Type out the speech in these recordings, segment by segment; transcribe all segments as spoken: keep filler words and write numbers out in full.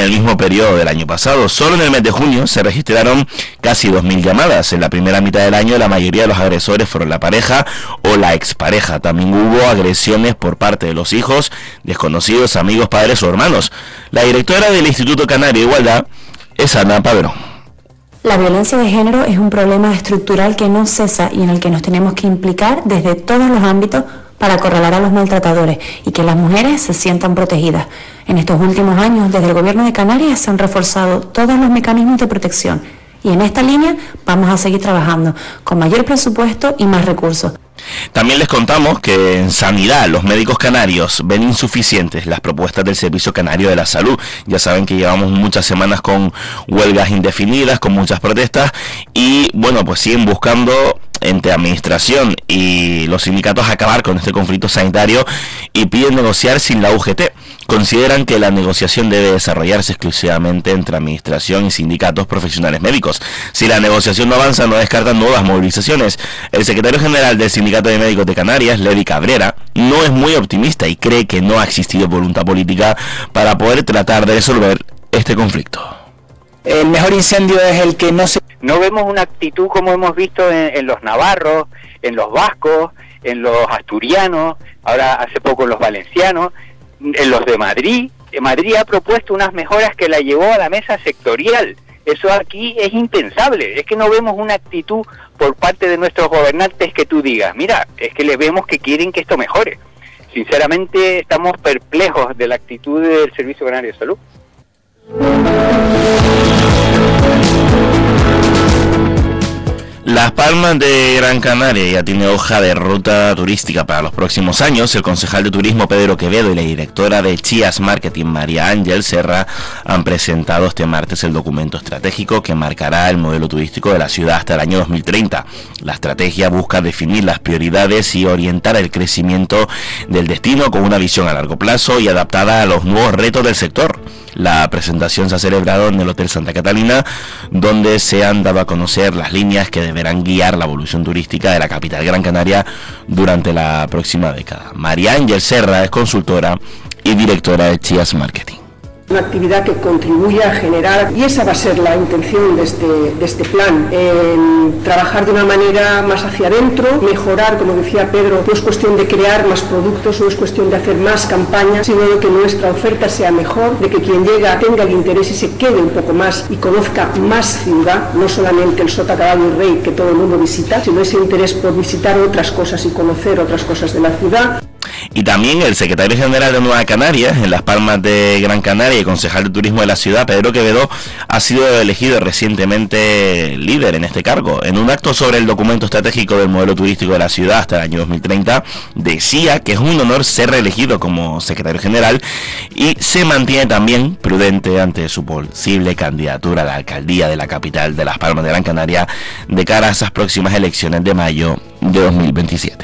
el mismo periodo del año pasado. Solo en el mes de junio se registraron casi dos mil llamadas. En la primera mitad del año la mayoría de los agresores fueron la pareja o la expareja. También hubo agresiones por parte de los hijos, desconocidos, amigos, padres o hermanos. La directora del Instituto Canario de Igualdad es Ana Padrón. La violencia de género es un problema estructural que no cesa y en el que nos tenemos que implicar desde todos los ámbitos para acorralar a los maltratadores y que las mujeres se sientan protegidas. En estos últimos años, desde el Gobierno de Canarias se han reforzado todos los mecanismos de protección y en esta línea vamos a seguir trabajando con mayor presupuesto y más recursos. También les contamos que en sanidad los médicos canarios ven insuficientes las propuestas del Servicio Canario de la Salud. Ya saben que llevamos muchas semanas con huelgas indefinidas, con muchas protestas y bueno, pues siguen buscando entre administración y los sindicatos acabar con este conflicto sanitario y piden negociar sin la U G T. Consideran que la negociación debe desarrollarse exclusivamente entre administración y sindicatos profesionales médicos. Si la negociación no avanza, no descartan nuevas movilizaciones. El secretario general del Sindicato de Médicos de Canarias, Levi Cabrera, no es muy optimista y cree que no ha existido voluntad política para poder tratar de resolver este conflicto. El mejor incendio es el que no se... No vemos una actitud como hemos visto en, en los navarros, en los vascos, en los asturianos, ahora hace poco en los valencianos, en los de Madrid. Madrid ha propuesto unas mejoras que la llevó a la mesa sectorial. Eso aquí es impensable. Es que no vemos una actitud por parte de nuestros gobernantes que tú digas, mira, es que le vemos que quieren que esto mejore. Sinceramente estamos perplejos de la actitud del Servicio Canario de Salud. Las Palmas de Gran Canaria ya tiene hoja de ruta turística para los próximos años. El concejal de turismo Pedro Quevedo y la directora de Chías Marketing María Ángel Serra han presentado este martes el documento estratégico que marcará el modelo turístico de la ciudad hasta el año dos mil treinta. La estrategia busca definir las prioridades y orientar el crecimiento del destino con una visión a largo plazo y adaptada a los nuevos retos del sector. La presentación se ha celebrado en el Hotel Santa Catalina, donde se han dado a conocer las líneas que deberán guiar la evolución turística de la capital Gran Canaria durante la próxima década. María Ángel Serra es consultora y directora de Chías Marketing. Una actividad que contribuya a generar, y esa va a ser la intención de este, de este plan, eh, trabajar de una manera más hacia adentro, mejorar, como decía Pedro, no es cuestión de crear más productos, no es cuestión de hacer más campañas, sino de que nuestra oferta sea mejor, de que quien llega tenga el interés y se quede un poco más y conozca más ciudad, no solamente el Sota, Caballo y Rey que todo el mundo visita, sino ese interés por visitar otras cosas y conocer otras cosas de la ciudad. Y también el secretario general de Nueva Canarias, en Las Palmas de Gran Canaria y concejal de turismo de la ciudad, Pedro Quevedo, ha sido elegido recientemente líder en este cargo. En un acto sobre el documento estratégico del modelo turístico de la ciudad hasta el año dos mil treinta, decía que es un honor ser reelegido como secretario general y se mantiene también prudente ante su posible candidatura a la alcaldía de la capital de Las Palmas de Gran Canaria de cara a esas próximas elecciones de mayo de dos mil veintisiete.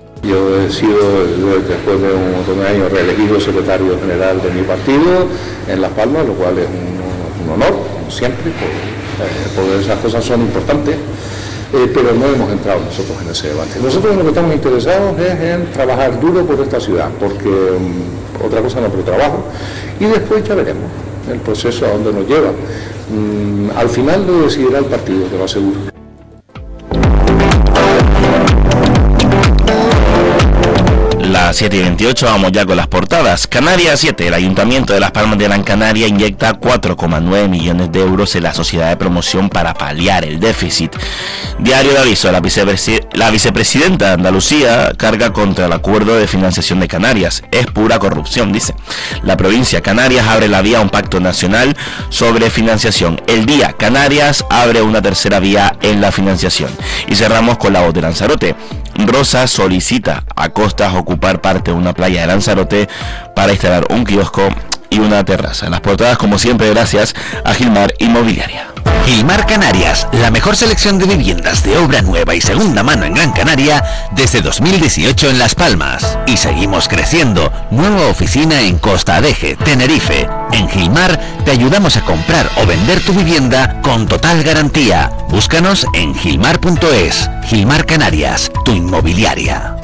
Yo he sido, después de un montón de años, reelegido secretario general de mi partido en Las Palmas, lo cual es un, un honor, como siempre, porque eh, esas cosas son importantes, eh, pero no hemos entrado nosotros en ese debate. Nosotros lo que estamos interesados es en trabajar duro por esta ciudad, porque um, otra cosa no, pero trabajo, y después ya veremos el proceso a dónde nos lleva. Um, al final lo decidirá el partido, te lo aseguro. Las siete y veintiocho, vamos ya con las portadas. Canarias siete, el Ayuntamiento de Las Palmas de Gran Canaria inyecta cuatro coma nueve millones de euros en la sociedad de promoción para paliar el déficit. Diario de Aviso, la, vicepresi- la vicepresidenta de Andalucía carga contra el acuerdo de financiación de Canarias. Es pura corrupción, dice. La provincia Canarias abre la vía a un pacto nacional sobre financiación. El Día, Canarias abre una tercera vía en la financiación. Y cerramos con la voz de Lanzarote. Rosa solicita a Costas ocupar parte de una playa de Lanzarote para instalar un kiosco y una terraza. En las portadas, como siempre, gracias a Gilmar Inmobiliaria. Gilmar Canarias, la mejor selección de viviendas de obra nueva y segunda mano en Gran Canaria desde dos mil dieciocho en Las Palmas. Y seguimos creciendo. Nueva oficina en Costa Adeje, Tenerife. En Gilmar te ayudamos a comprar o vender tu vivienda con total garantía. Búscanos en gilmar punto es. Gilmar Canarias, tu inmobiliaria.